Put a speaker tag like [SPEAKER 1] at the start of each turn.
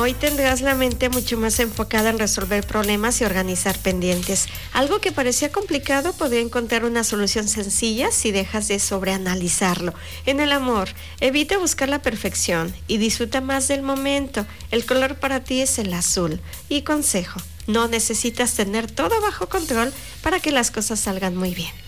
[SPEAKER 1] hoy tendrás la mente mucho más enfocada en resolver problemas y organizar pendientes. Algo que parecía complicado podría encontrar una solución sencilla si dejas de sobreanalizarlo. En el amor, evita buscar la perfección y disfruta más del momento. El color para ti es el azul. Y consejo, no necesitas tener todo bajo control para que las cosas salgan muy bien.